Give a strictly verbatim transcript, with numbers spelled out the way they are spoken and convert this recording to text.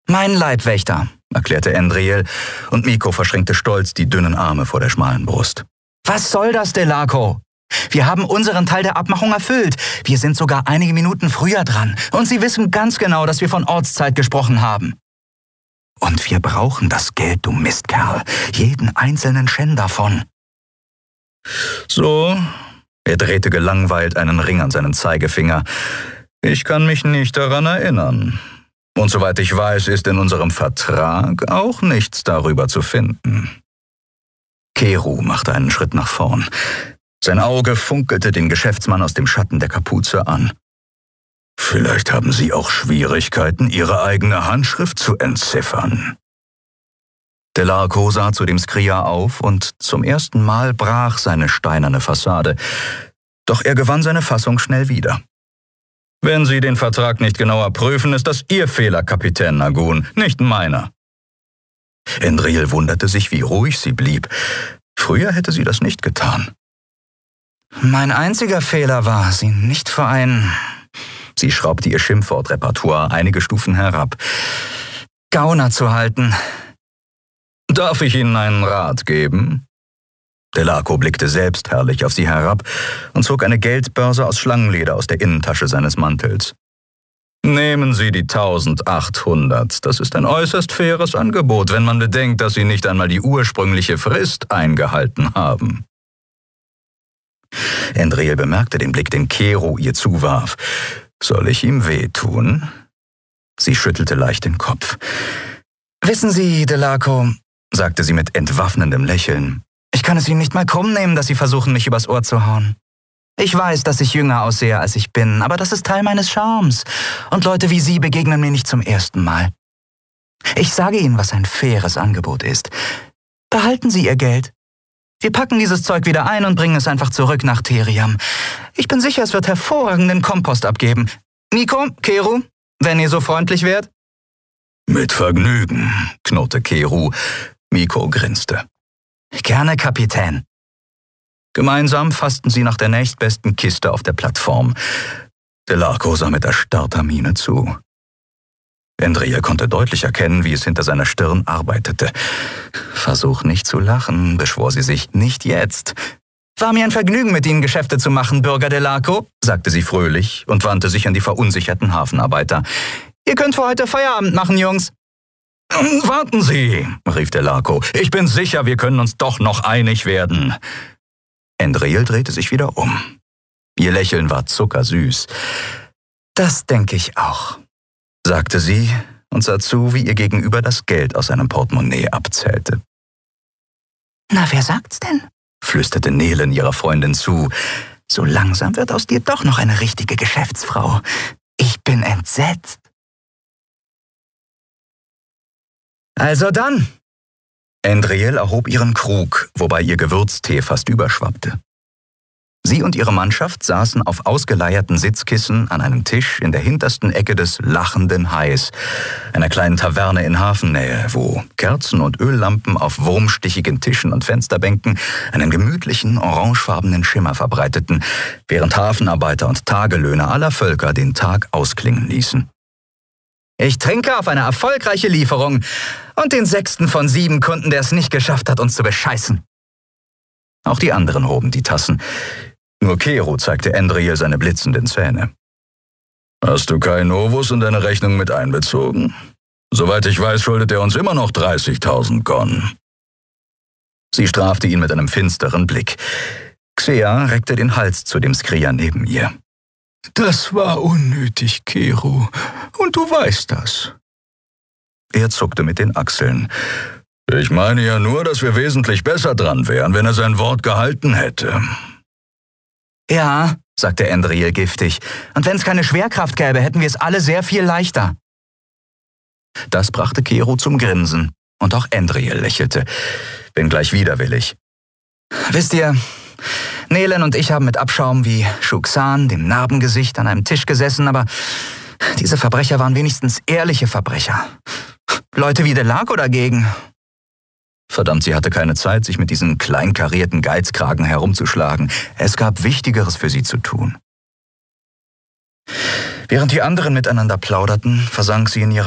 Mein Leibwächter, erklärte Endriel, und Miko verschränkte stolz die dünnen Arme vor der schmalen Brust. Was soll das, Delaco? Wir haben unseren Teil der Abmachung erfüllt. Wir sind sogar einige Minuten früher dran. Und Sie wissen ganz genau, dass wir von Ortszeit gesprochen haben. Und wir brauchen das Geld, du Mistkerl. Jeden einzelnen Shen davon. So, er drehte gelangweilt einen Ring an seinen Zeigefinger. Ich kann mich nicht daran erinnern. Und soweit ich weiß, ist in unserem Vertrag auch nichts darüber zu finden. Keru machte einen Schritt nach vorn. Sein Auge funkelte den Geschäftsmann aus dem Schatten der Kapuze an. Vielleicht haben Sie auch Schwierigkeiten, Ihre eigene Handschrift zu entziffern. Delaco sah zu dem Skria auf und zum ersten Mal brach seine steinerne Fassade. Doch er gewann seine Fassung schnell wieder. Wenn Sie den Vertrag nicht genauer prüfen, ist das Ihr Fehler, Kapitän Nagun, nicht meiner. Endriel wunderte sich, wie ruhig sie blieb. Früher hätte sie das nicht getan. Mein einziger Fehler war, sie nicht vor ein... Sie schraubte ihr Schimpfwortrepertoire einige Stufen herab. Gauner zu halten. Darf ich Ihnen einen Rat geben? Delaco blickte selbstherrlich auf sie herab und zog eine Geldbörse aus Schlangenleder aus der Innentasche seines Mantels. Nehmen Sie die eintausendachthundert. Das ist ein äußerst faires Angebot, wenn man bedenkt, dass Sie nicht einmal die ursprüngliche Frist eingehalten haben. Endriel bemerkte den Blick, den Keru ihr zuwarf. Soll ich ihm wehtun? Sie schüttelte leicht den Kopf. Wissen Sie, Delaco, sagte sie mit entwaffnendem Lächeln, ich kann es Ihnen nicht mal krumm nehmen, dass Sie versuchen, mich übers Ohr zu hauen. Ich weiß, dass ich jünger aussehe, als ich bin, aber das ist Teil meines Charmes. Und Leute wie Sie begegnen mir nicht zum ersten Mal. Ich sage Ihnen, was ein faires Angebot ist. Behalten Sie Ihr Geld. Wir packen dieses Zeug wieder ein und bringen es einfach zurück nach Theriam. Ich bin sicher, es wird hervorragenden Kompost abgeben. Miko, Keru, wenn ihr so freundlich wärt. Mit Vergnügen, knurrte Keru. Miko grinste. Gerne, Kapitän. Gemeinsam fassten sie nach der nächstbesten Kiste auf der Plattform. Delaco sah mit erstarrter Miene zu. Endriel konnte deutlich erkennen, wie es hinter seiner Stirn arbeitete. Versuch nicht zu lachen, beschwor sie sich, nicht jetzt. War mir ein Vergnügen, mit Ihnen Geschäfte zu machen, Bürger Delaco, sagte sie fröhlich und wandte sich an die verunsicherten Hafenarbeiter. Ihr könnt für heute Feierabend machen, Jungs. Warten Sie, rief Delaco. Ich bin sicher, wir können uns doch noch einig werden. Endriel drehte sich wieder um. Ihr Lächeln war zuckersüß. Das denke ich auch, sagte sie und sah zu, wie ihr Gegenüber das Geld aus seinem Portemonnaie abzählte. Na, wer sagt's denn? Flüsterte Nelen ihrer Freundin zu. So langsam wird aus dir doch noch eine richtige Geschäftsfrau. Ich bin entsetzt. Also dann. Endriel erhob ihren Krug, wobei ihr Gewürztee fast überschwappte. Sie und ihre Mannschaft saßen auf ausgeleierten Sitzkissen an einem Tisch in der hintersten Ecke des Lachenden Hais, einer kleinen Taverne in Hafennähe, wo Kerzen und Öllampen auf wurmstichigen Tischen und Fensterbänken einen gemütlichen, orangefarbenen Schimmer verbreiteten, während Hafenarbeiter und Tagelöhner aller Völker den Tag ausklingen ließen. Ich trinke auf eine erfolgreiche Lieferung und den sechsten von sieben Kunden, der es nicht geschafft hat, uns zu bescheißen. Auch die anderen hoben die Tassen. Nur Keru zeigte Endriel seine blitzenden Zähne. Hast du keinen Novus in deine Rechnung mit einbezogen? Soweit ich weiß, schuldet er uns immer noch dreißigtausend Gon. Sie strafte ihn mit einem finsteren Blick. Xea reckte den Hals zu dem Skria neben ihr. Das war unnötig, Keru, und du weißt das. Er zuckte mit den Achseln. Ich meine ja nur, dass wir wesentlich besser dran wären, wenn er sein Wort gehalten hätte. Ja, sagte Endriel giftig, und wenn es keine Schwerkraft gäbe, hätten wir es alle sehr viel leichter. Das brachte Keru zum Grinsen, und auch Endriel lächelte, wenngleich widerwillig. Wisst ihr, Nelen und ich haben mit Abschaum wie Shuxan, dem Narbengesicht, an einem Tisch gesessen, aber diese Verbrecher waren wenigstens ehrliche Verbrecher. Leute wie Delaco dagegen. Verdammt, sie hatte keine Zeit, sich mit diesen kleinkarierten Geizkragen herumzuschlagen. Es gab Wichtigeres für sie zu tun. Während die anderen miteinander plauderten, versank sie in ihre